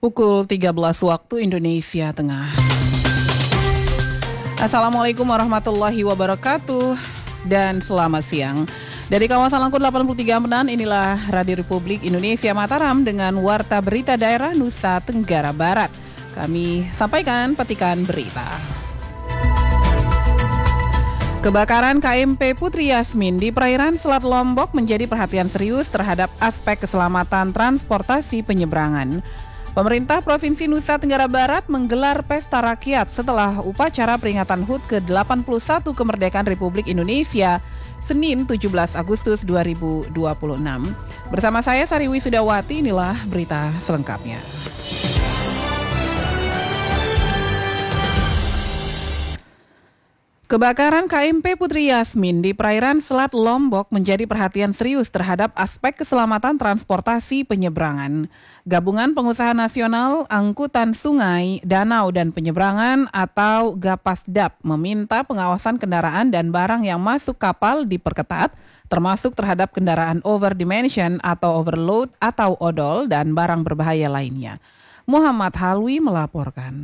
Pukul 13 waktu Indonesia Tengah. Assalamualaikum warahmatullahi wabarakatuh dan selamat siang. Dari kawasan Langkut 83 Medan, inilah Radio Republik Indonesia Mataram dengan Warta Berita Daerah Nusa Tenggara Barat. Kami sampaikan petikan berita. Kebakaran KMP Putri Yasmin di perairan Selat Lombok menjadi perhatian serius terhadap aspek keselamatan transportasi penyeberangan. Pemerintah Provinsi Nusa Tenggara Barat menggelar pesta rakyat setelah upacara peringatan HUT ke-81 Kemerdekaan Republik Indonesia Senin 17 Agustus 2026. Bersama saya Sariwi Sudawati, inilah berita selengkapnya. Kebakaran KMP Putri Yasmin di perairan Selat Lombok menjadi perhatian serius terhadap aspek keselamatan transportasi penyeberangan. Gabungan Pengusaha Nasional Angkutan Sungai, Danau dan Penyeberangan atau GAPASDAP meminta pengawasan kendaraan dan barang yang masuk kapal diperketat, termasuk terhadap kendaraan overdimension atau overload atau odol dan barang berbahaya lainnya. Muhammad Halwi melaporkan.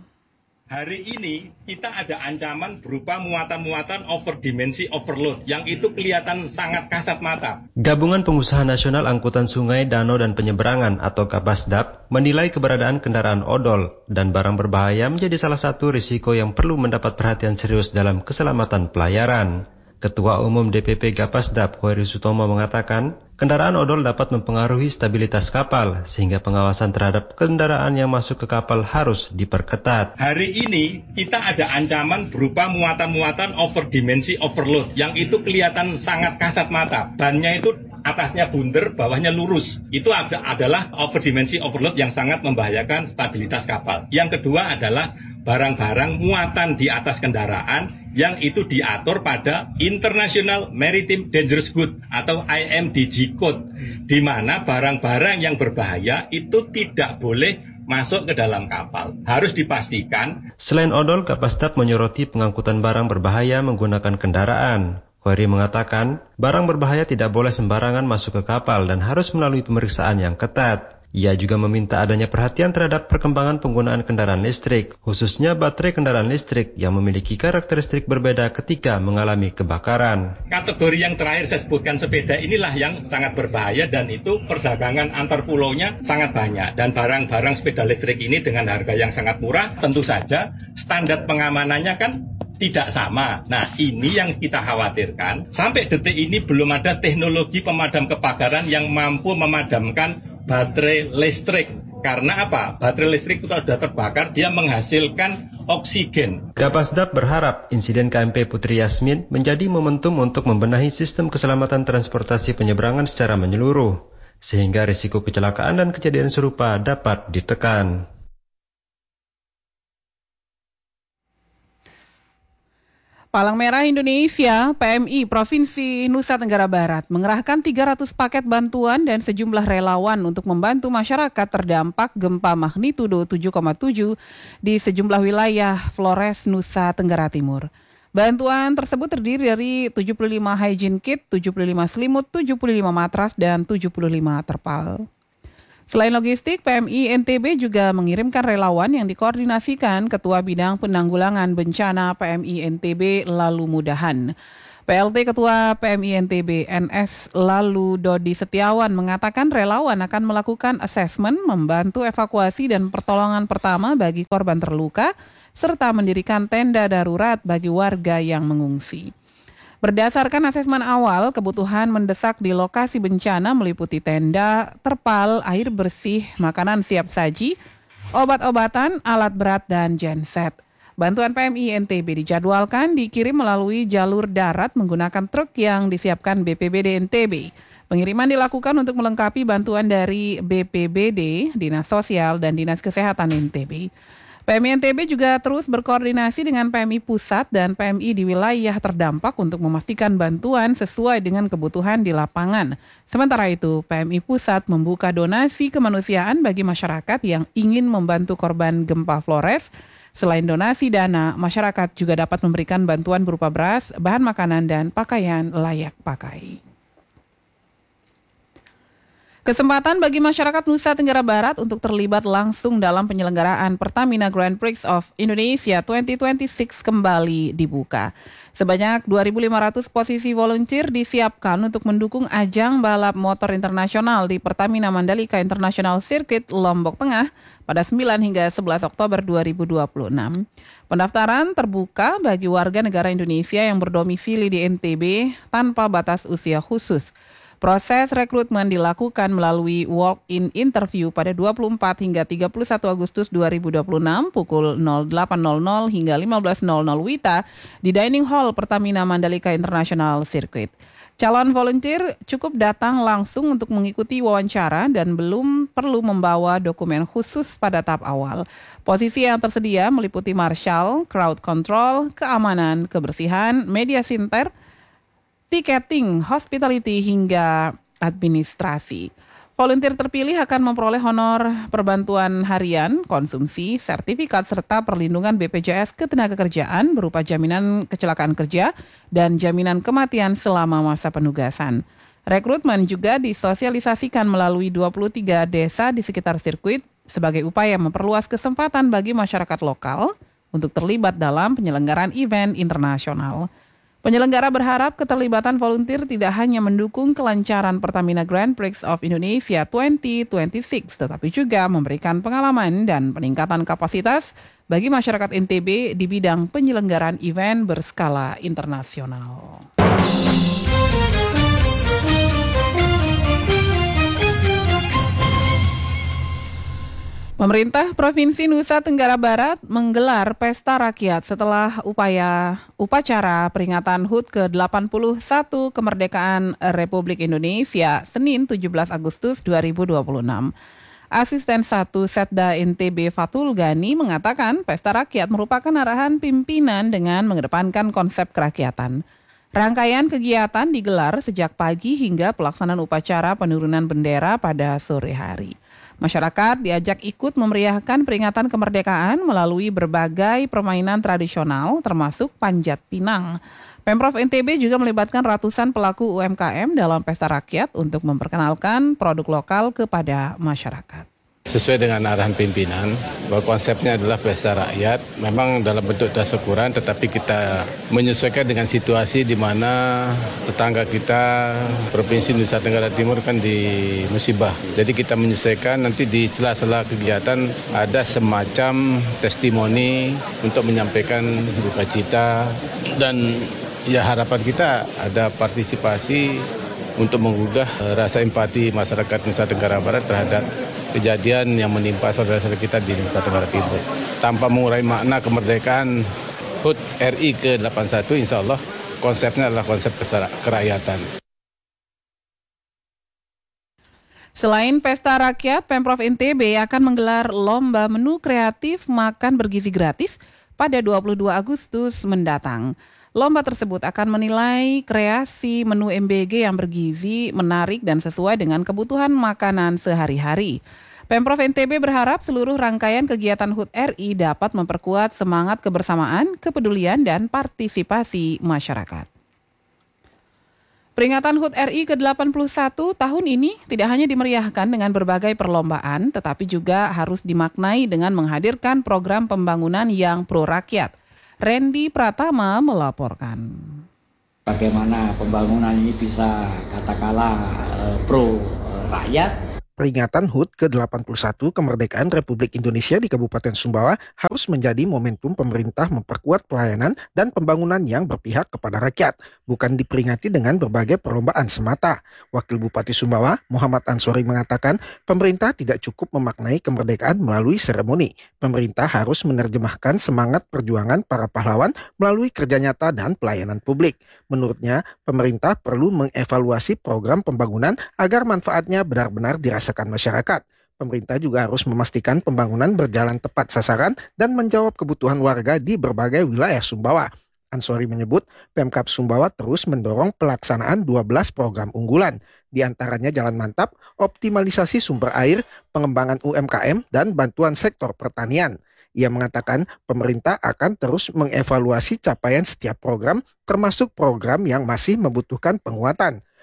Hari ini kita ada ancaman berupa muatan-muatan overdimensi overload yang itu kelihatan sangat kasat mata. Gabungan Pengusaha Nasional Angkutan Sungai, Danau dan Penyeberangan atau GAPASDAP menilai keberadaan kendaraan odol dan barang berbahaya menjadi salah satu risiko yang perlu mendapat perhatian serius dalam keselamatan pelayaran. Ketua Umum DPP GAPASDAP, Khoiri Sutomo mengatakan, kendaraan odol dapat mempengaruhi stabilitas kapal, sehingga pengawasan terhadap kendaraan yang masuk ke kapal harus diperketat. Hari ini kita ada ancaman berupa muatan-muatan overdimensi overload yang itu kelihatan sangat kasat mata. Bannya itu atasnya bunder, bawahnya lurus. Itu adalah overdimensi overload yang sangat membahayakan stabilitas kapal. Yang kedua adalah barang-barang muatan di atas kendaraan yang itu diatur pada International Maritime Dangerous Goods atau IMDG Code, di mana barang-barang yang berbahaya itu tidak boleh masuk ke dalam kapal. Harus dipastikan. Selain odol, GAPASDAP menyoroti pengangkutan barang berbahaya menggunakan kendaraan. Khoiri mengatakan, barang berbahaya tidak boleh sembarangan masuk ke kapal dan harus melalui pemeriksaan yang ketat. Ia juga meminta adanya perhatian terhadap perkembangan penggunaan kendaraan listrik, khususnya baterai kendaraan listrik yang memiliki karakteristik berbeda ketika mengalami kebakaran. Kategori yang terakhir saya sebutkan sepeda inilah yang sangat berbahaya dan itu perdagangan antar pulaunya sangat banyak. Dan barang-barang sepeda listrik ini dengan harga yang sangat murah, tentu saja standar pengamanannya kan tidak sama. Nah, ini yang kita khawatirkan. Sampai detik ini belum ada teknologi pemadam kebakaran yang mampu memadamkan baterai listrik. Karena apa? Baterai listrik itu sudah terbakar, dia menghasilkan oksigen. GAPASDAP berharap insiden KMP Putri Yasmin menjadi momentum untuk membenahi sistem keselamatan transportasi penyeberangan secara menyeluruh, sehingga risiko kecelakaan dan kejadian serupa dapat ditekan. Palang Merah Indonesia (PMI) Provinsi Nusa Tenggara Barat mengerahkan 300 paket bantuan dan sejumlah relawan untuk membantu masyarakat terdampak gempa magnitudo 7,7 di sejumlah wilayah Flores, Nusa Tenggara Timur. Bantuan tersebut terdiri dari 75 hygiene kit, 75 selimut, 75 matras, dan 75 terpal. Selain logistik, PMI NTB juga mengirimkan relawan yang dikoordinasikan Ketua Bidang Penanggulangan Bencana PMI NTB Lalu Mudahan. PLT Ketua PMI NTB NS Lalu Dodi Setiawan mengatakan relawan akan melakukan asesmen, membantu evakuasi dan pertolongan pertama bagi korban terluka, serta mendirikan tenda darurat bagi warga yang mengungsi. Berdasarkan asesmen awal, kebutuhan mendesak di lokasi bencana meliputi tenda, terpal, air bersih, makanan siap saji, obat-obatan, alat berat, dan genset. Bantuan PMI NTB dijadwalkan dikirim melalui jalur darat menggunakan truk yang disiapkan BPBD NTB. Pengiriman dilakukan untuk melengkapi bantuan dari BPBD, Dinas Sosial, dan Dinas Kesehatan NTB. PMI NTB juga terus berkoordinasi dengan PMI Pusat dan PMI di wilayah terdampak untuk memastikan bantuan sesuai dengan kebutuhan di lapangan. Sementara itu, PMI Pusat membuka donasi kemanusiaan bagi masyarakat yang ingin membantu korban gempa Flores. Selain donasi dana, masyarakat juga dapat memberikan bantuan berupa beras, bahan makanan, dan pakaian layak pakai. Kesempatan bagi masyarakat Nusa Tenggara Barat untuk terlibat langsung dalam penyelenggaraan Pertamina Grand Prix of Indonesia 2026 kembali dibuka. Sebanyak 2.500 posisi volunteer disiapkan untuk mendukung ajang balap motor internasional di Pertamina Mandalika International Circuit Lombok Tengah pada 9 hingga 11 Oktober 2026. Pendaftaran terbuka bagi warga negara Indonesia yang berdomisili di NTB tanpa batas usia khusus. Proses rekrutmen dilakukan melalui walk-in interview pada 24 hingga 31 Agustus 2026 pukul 08.00 hingga 15.00 WITA di Dining Hall Pertamina Mandalika International Circuit. Calon volunteer cukup datang langsung untuk mengikuti wawancara dan belum perlu membawa dokumen khusus pada tahap awal. Posisi yang tersedia meliputi marshal, crowd control, keamanan, kebersihan, media center, tiketing, hospitality, hingga administrasi. Volunteer terpilih akan memperoleh honor perbantuan harian, konsumsi, sertifikat, serta perlindungan BPJS Ketenagakerjaan berupa jaminan kecelakaan kerja dan jaminan kematian selama masa penugasan. Rekrutmen juga disosialisasikan melalui 23 desa di sekitar sirkuit sebagai upaya memperluas kesempatan bagi masyarakat lokal untuk terlibat dalam penyelenggaraan event internasional. Penyelenggara berharap keterlibatan volunteer tidak hanya mendukung kelancaran Pertamina Grand Prix of Indonesia 2026, tetapi juga memberikan pengalaman dan peningkatan kapasitas bagi masyarakat NTB di bidang penyelenggaraan event berskala internasional. Pemerintah Provinsi Nusa Tenggara Barat menggelar pesta rakyat setelah upacara peringatan HUT ke-81 kemerdekaan Republik Indonesia Senin 17 Agustus 2026. Asisten 1 Setda NTB Fatul Gani mengatakan pesta rakyat merupakan arahan pimpinan dengan mengedepankan konsep kerakyatan. Rangkaian kegiatan digelar sejak pagi hingga pelaksanaan upacara penurunan bendera pada sore hari. Masyarakat diajak ikut memeriahkan peringatan kemerdekaan melalui berbagai permainan tradisional termasuk panjat pinang. Pemprov NTB juga melibatkan ratusan pelaku UMKM dalam pesta rakyat untuk memperkenalkan produk lokal kepada masyarakat. Sesuai dengan arahan pimpinan, bahwa konsepnya adalah pesta rakyat, memang dalam bentuk tasyakuran, tetapi kita menyesuaikan dengan situasi di mana tetangga kita, Provinsi Nusa Tenggara Timur kan di musibah. Jadi kita menyesuaikan nanti di sela-sela kegiatan ada semacam testimoni untuk menyampaikan duka cita dan ya harapan kita ada partisipasi untuk menggugah rasa empati masyarakat Nusa Tenggara Barat terhadap kejadian yang menimpa saudara-saudara kita di Nusa Tenggara Timur. Tanpa mengurai makna kemerdekaan HUT RI ke-81, insya Allah konsepnya adalah konsep kerakyatan. Selain pesta rakyat, Pemprov NTB akan menggelar lomba menu kreatif makan bergizi gratis pada 22 Agustus mendatang. Lomba tersebut akan menilai kreasi menu MBG yang bergizi, menarik, dan sesuai dengan kebutuhan makanan sehari-hari. Pemprov NTB berharap seluruh rangkaian kegiatan HUT RI dapat memperkuat semangat kebersamaan, kepedulian, dan partisipasi masyarakat. Peringatan HUT RI ke-81 tahun ini tidak hanya dimeriahkan dengan berbagai perlombaan, tetapi juga harus dimaknai dengan menghadirkan program pembangunan yang pro rakyat. Randy Pratama melaporkan. Bagaimana pembangunan ini bisa katakanlah pro rakyat. Peringatan HUT ke-81 kemerdekaan Republik Indonesia di Kabupaten Sumbawa harus menjadi momentum pemerintah memperkuat pelayanan dan pembangunan yang berpihak kepada rakyat, bukan diperingati dengan berbagai perlombaan semata. Wakil Bupati Sumbawa, Muhammad Ansori mengatakan, pemerintah tidak cukup memaknai kemerdekaan melalui seremoni. Pemerintah harus menerjemahkan semangat perjuangan para pahlawan melalui kerja nyata dan pelayanan publik. Menurutnya, pemerintah perlu mengevaluasi program pembangunan agar manfaatnya benar-benar dirasakan masyarakat. Pemerintah juga harus memastikan pembangunan berjalan tepat sasaran dan menjawab kebutuhan warga di berbagai wilayah Sumbawa. Ansori menyebut Pemkab Sumbawa terus mendorong pelaksanaan 12 program unggulan, di antaranya Jalan Mantap, optimalisasi sumber air, pengembangan UMKM, dan bantuan sektor pertanian. Ia mengatakan pemerintah akan terus mengevaluasi capaian setiap program, termasuk program yang masih membutuhkan penguatan.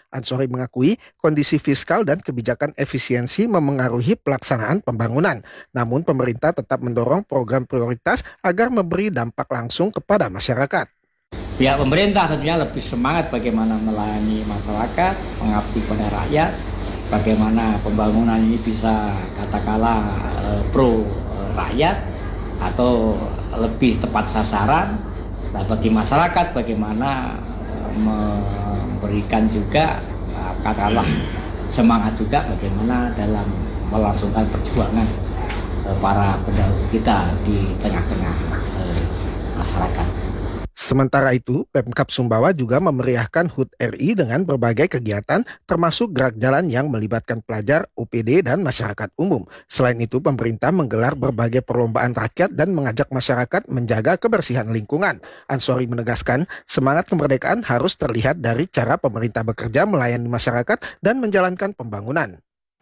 Ansori mengakui kondisi fiskal dan kebijakan efisiensi memengaruhi pelaksanaan pembangunan. Namun pemerintah tetap mendorong program prioritas agar memberi dampak langsung kepada masyarakat. Pihak pemerintah tentunya lebih semangat bagaimana melayani masyarakat, mengabdi pada rakyat, bagaimana pembangunan ini bisa katakanlah pro rakyat atau lebih tepat sasaran. Nah, bagi masyarakat bagaimana memberikan juga katakanlah semangat juga bagaimana dalam melangsungkan perjuangan para pendahulu kita di tengah-tengah masyarakat. Sementara itu, Pemkab Sumbawa juga memeriahkan HUT RI dengan berbagai kegiatan termasuk gerak jalan yang melibatkan pelajar, OPD, dan masyarakat umum. Selain itu, pemerintah menggelar berbagai perlombaan rakyat dan mengajak masyarakat menjaga kebersihan lingkungan. Ansori menegaskan, semangat kemerdekaan harus terlihat dari cara pemerintah bekerja melayani masyarakat dan menjalankan pembangunan.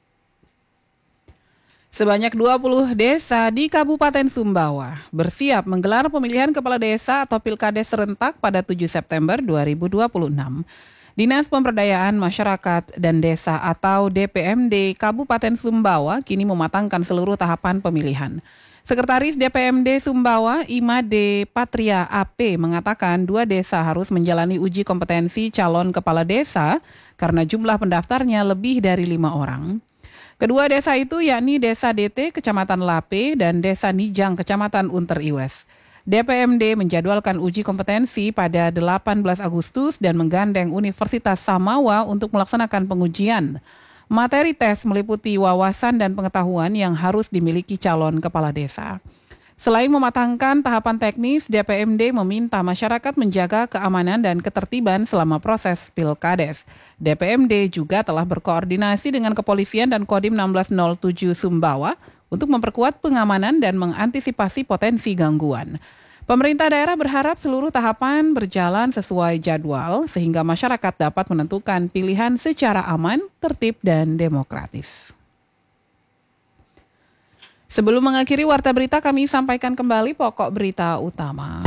Sebanyak 20 desa di Kabupaten Sumbawa bersiap menggelar pemilihan kepala desa atau Pilkades serentak pada 7 September 2026. Dinas Pemberdayaan Masyarakat dan Desa atau DPMD Kabupaten Sumbawa kini mematangkan seluruh tahapan pemilihan. Sekretaris DPMD Sumbawa, Imade Patria AP, mengatakan 2 desa harus menjalani uji kompetensi calon kepala desa karena jumlah pendaftarnya lebih dari 5 orang. Kedua desa itu yakni Desa DT Kecamatan Lape dan Desa Nijang Kecamatan Unter Iwes. DPMD menjadwalkan uji kompetensi pada 18 Agustus dan menggandeng Universitas Samawa untuk melaksanakan pengujian. Materi tes meliputi wawasan dan pengetahuan yang harus dimiliki calon kepala desa. Selain mematangkan tahapan teknis, DPMD meminta masyarakat menjaga keamanan dan ketertiban selama proses Pilkades. DPMD juga telah berkoordinasi dengan kepolisian dan Kodim 1607 Sumbawa untuk memperkuat pengamanan dan mengantisipasi potensi gangguan. Pemerintah daerah berharap seluruh tahapan berjalan sesuai jadwal sehingga masyarakat dapat menentukan pilihan secara aman, tertib, dan demokratis. Sebelum mengakhiri Warta Berita, kami sampaikan kembali pokok berita utama.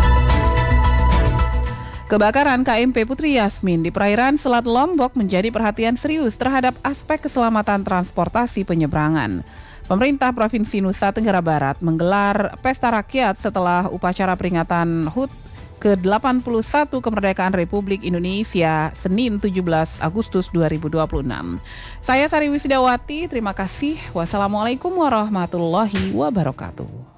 Kebakaran KMP Putri Yasmin di perairan Selat Lombok menjadi perhatian serius terhadap aspek keselamatan transportasi penyeberangan. Pemerintah Provinsi Nusa Tenggara Barat menggelar pesta rakyat setelah upacara peringatan HUT ke-81 Kemerdekaan Republik Indonesia Senin 17 Agustus 2026. Saya Sari Wisdawati, terima kasih. Wassalamualaikum warahmatullahi wabarakatuh.